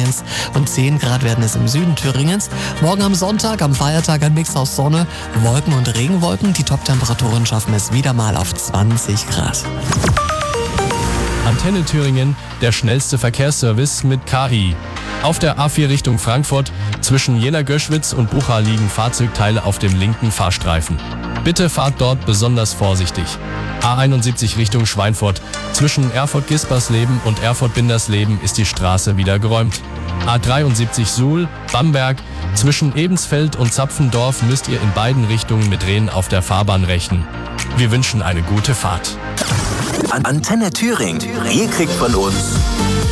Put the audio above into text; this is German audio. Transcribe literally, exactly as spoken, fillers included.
Thüringens und zehn Grad werden es im Süden Thüringens. Morgen am Sonntag, am Feiertag, ein Mix aus Sonne, Wolken und Regenwolken. Die Top-Temperaturen schaffen es wieder mal auf zwanzig Grad. Antenne Thüringen, der schnellste Verkehrsservice mit K I. Auf der A vier Richtung Frankfurt zwischen Jena-Göschwitz und Bucha liegen Fahrzeugteile auf dem linken Fahrstreifen. Bitte fahrt dort besonders vorsichtig. A einundsiebzig Richtung Schweinfurt. Zwischen Erfurt-Gispersleben und Erfurt-Bindersleben ist die Straße wieder geräumt. A dreiundsiebzig Suhl, Bamberg. Zwischen Ebensfeld und Zapfendorf müsst ihr in beiden Richtungen mit Drehen auf der Fahrbahn rechnen. Wir wünschen eine gute Fahrt. Antenne Thüringen. Ihr kriegt von uns